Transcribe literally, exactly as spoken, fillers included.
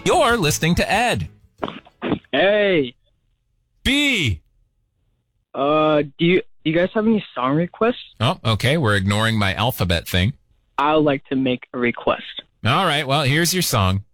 You're listening to Ed. Hey, B. uh, do you do you guys have any song requests? Oh, okay. We're ignoring my alphabet thing. I would like to make a request. All right. Well, here's your song.